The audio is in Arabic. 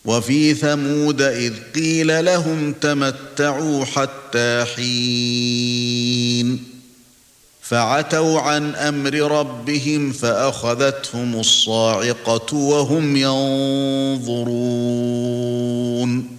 وفي ثمود إذ قيل لهم تمتعوا حتى حين فعتوا عن أمر ربهم فأخذتهم الصاعقة وهم ينظرون